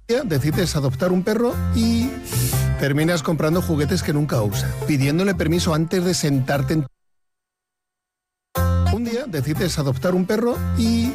decides adoptar un perro y terminas comprando juguetes que nunca usa, pidiéndole permiso antes de sentarte en... Un día decides adoptar un perro y